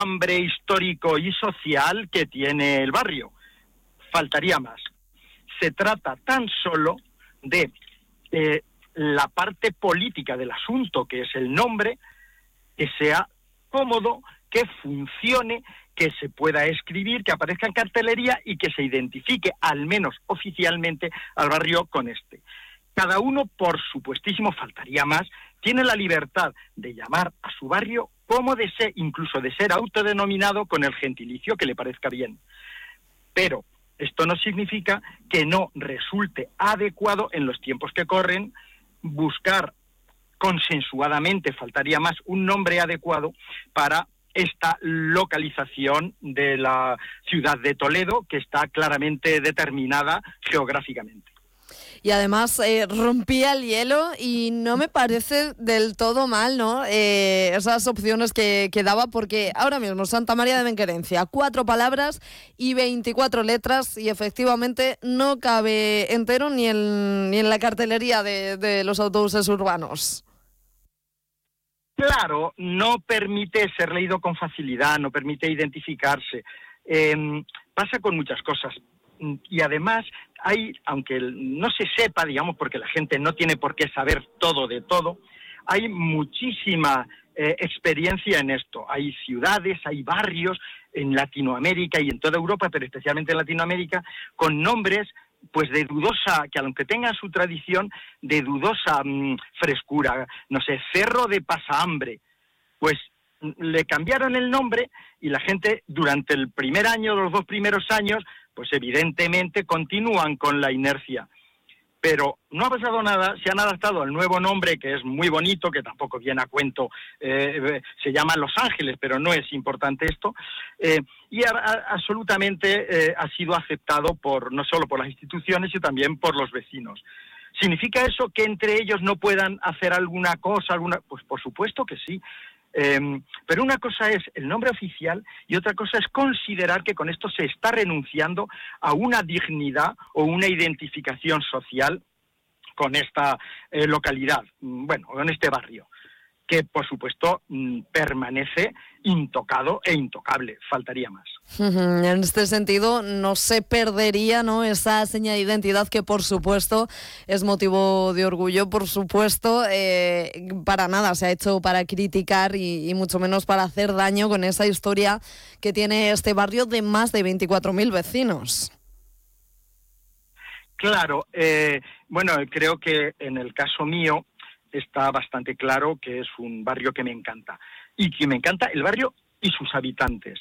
hambre histórico y social que tiene el barrio. Faltaría más. Se trata tan solo de la parte política del asunto, que es el nombre, que sea cómodo, que funcione, que se pueda escribir, que aparezca en cartelería y que se identifique, al menos oficialmente, al barrio con este. Cada uno, por supuestísimo, faltaría más, tiene la libertad de llamar a su barrio como desee, incluso de ser autodenominado con el gentilicio que le parezca bien. Pero esto no significa que no resulte adecuado en los tiempos que corren buscar consensuadamente, faltaría más, un nombre adecuado para esta localización de la ciudad de Toledo, que está claramente determinada geográficamente. Y además rompía el hielo y no me parece del todo mal, ¿no? Esas opciones que daba, porque ahora mismo Santa María de Benquerencia, 4 palabras y 24 letras, y efectivamente no cabe entero ni en la cartelería de los autobuses urbanos. Claro, no permite ser leído con facilidad, no permite identificarse. Pasa con muchas cosas. Y además hay, aunque no se sepa, digamos, porque la gente no tiene por qué saber todo de todo, hay muchísima experiencia en esto. Hay ciudades, hay barrios en Latinoamérica y en toda Europa, pero especialmente en Latinoamérica, con nombres pues de dudosa, que aunque tengan su tradición, de dudosa frescura. No sé, Cerro de Pasahambre. Pues le cambiaron el nombre y la gente durante el primer año, los 2 primeros años, pues evidentemente continúan con la inercia. Pero no ha pasado nada, se han adaptado al nuevo nombre, que es muy bonito, que tampoco viene a cuento, se llama Los Ángeles, pero no es importante esto, y absolutamente ha sido aceptado no solo por las instituciones, sino también por los vecinos. ¿Significa eso que entre ellos no puedan hacer alguna cosa? Pues por supuesto que sí. Pero una cosa es el nombre oficial y otra cosa es considerar que con esto se está renunciando a una dignidad o una identificación social con esta localidad, con este barrio, que por supuesto permanece intocado e intocable, faltaría más. En este sentido no se perdería, ¿no?, esa seña de identidad que por supuesto es motivo de orgullo, por supuesto, para nada se ha hecho para criticar y mucho menos para hacer daño con esa historia que tiene este barrio de más de 24.000 vecinos. Claro, creo que en el caso mío está bastante claro que es un barrio que me encanta. Y que me encanta el barrio y sus habitantes.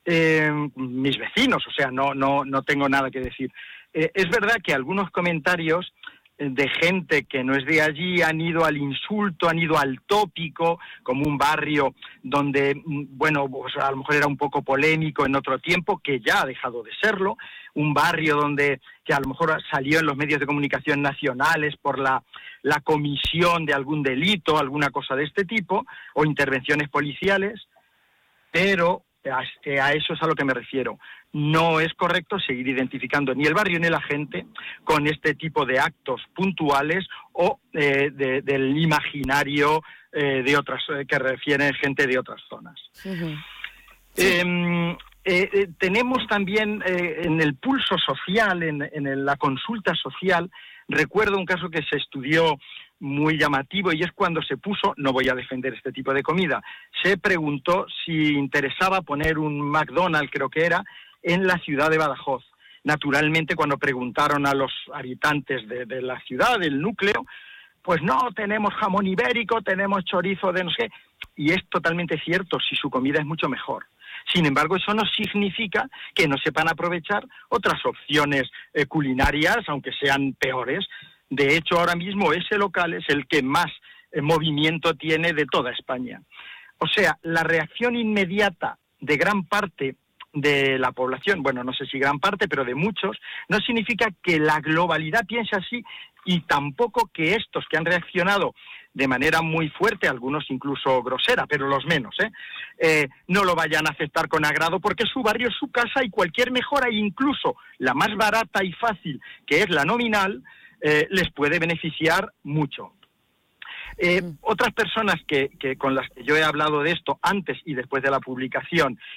Mis vecinos, o sea, no tengo nada que decir. Es verdad que algunos comentarios de gente que no es de allí han ido al insulto, han ido al tópico, como un barrio donde, pues a lo mejor era un poco polémico en otro tiempo, que ya ha dejado de serlo, un barrio que a lo mejor salió en los medios de comunicación nacionales por la comisión de algún delito, alguna cosa de este tipo, o intervenciones policiales, pero a eso es a lo que me refiero. No es correcto seguir identificando ni el barrio ni la gente con este tipo de actos puntuales o del imaginario de otras que refieren gente de otras zonas. Uh-huh. Sí. Tenemos también en el pulso social, en la consulta social, recuerdo un caso que se estudió muy llamativo, y es cuando se puso, no voy a defender este tipo de comida, se preguntó si interesaba poner un McDonald's, creo que era, en la ciudad de Badajoz. Naturalmente, cuando preguntaron a los habitantes de la ciudad, del núcleo, pues no, tenemos jamón ibérico, tenemos chorizo de no sé qué, y es totalmente cierto si su comida es mucho mejor. Sin embargo, eso no significa que no sepan aprovechar otras opciones culinarias, aunque sean peores. De hecho, ahora mismo ese local es el que más movimiento tiene de toda España. O sea, la reacción inmediata de gran parte de la población, no sé si gran parte, pero de muchos, no significa que la globalidad piense así, y tampoco que estos que han reaccionado de manera muy fuerte, algunos incluso grosera, pero los menos, no lo vayan a aceptar con agrado, porque su barrio es su casa y cualquier mejora, incluso la más barata y fácil, que es la nominal, les puede beneficiar mucho. Otras personas que con las que yo he hablado de esto antes y después de la publicación